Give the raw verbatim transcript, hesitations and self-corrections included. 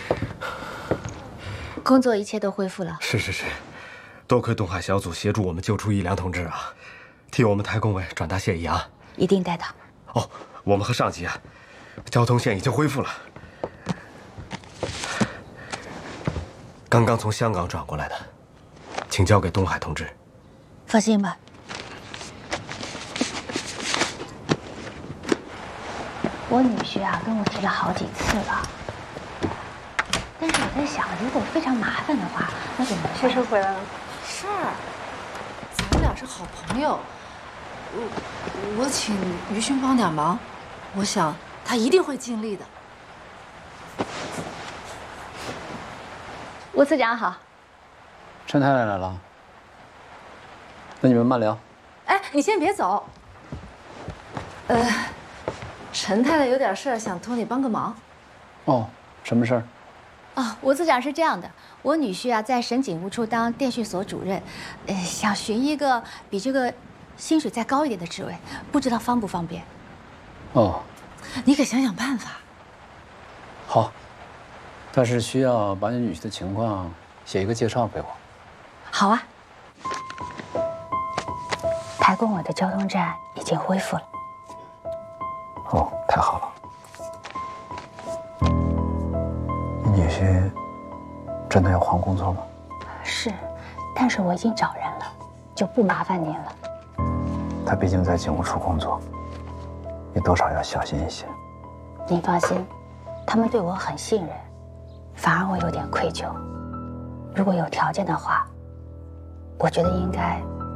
工作一切都恢复了。 是是是，多亏东海小组协助我们救出一良同志啊，替我们台工委转达谢意啊。 一定带到。 哦，我们和上级啊，交通线已经恢复了。刚刚从香港转过来的，请交给东海同志。 放心吧。我女婿啊跟我提了好几次了，但是我在想，如果非常麻烦的话，那怎么办？ 学生回来了。 是，咱们俩是好朋友，我我请于勋帮点忙，我想他一定会尽力的。 吴次长好。 陈太太来了，那你们慢聊。 哎，你先别走。呃，陈太太有点事儿，想托你帮个忙。 哦，什么事儿？ 哦，吴次长是这样的，我女婿啊在省警务处当电讯所主任，呃，想寻一个比这个薪水再高一点的职位，不知道方不方便？ 哦， 你可想想办法。 好，但是需要把你女婿的情况写一个介绍给我。 好啊。台工委的交通站已经恢复了。 哦，太好了。你女婿真的要换工作吗？ 是，但是我已经找人了，就不麻烦您了。 他毕竟在警务处工作，你多少要小心一些。 您放心，他们对我很信任，反而我有点愧疚。如果有条件的话，我觉得应该